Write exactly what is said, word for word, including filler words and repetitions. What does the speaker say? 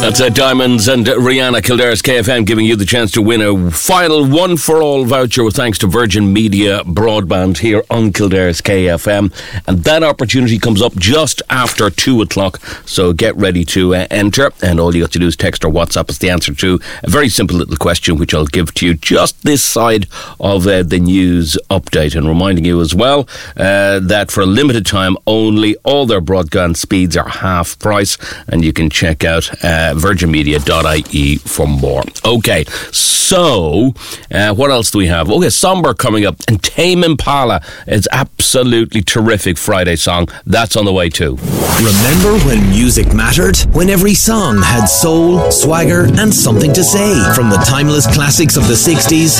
That's uh, Diamonds and uh, Rihanna. Kildare's K F M giving you the chance to win a final one-for-all voucher with thanks to Virgin Media Broadband here on Kildare's K F M. And that opportunity comes up just after two o'clock. So get ready to uh, enter. And all you have to do is text or WhatsApp us the answer to a very simple little question, which I'll give to you just this side of uh, the news update. And reminding you as well uh, that for a limited time only, all their broadband speeds are half price. And you can check out uh, virgin media dot I E for more. Okay, so uh, what else do we have? Okay, Somber coming up, and Tame Impala is absolutely terrific Friday song. That's on the way too. Remember when music mattered? When every song had soul, swagger and something to say? From the timeless classics of the sixties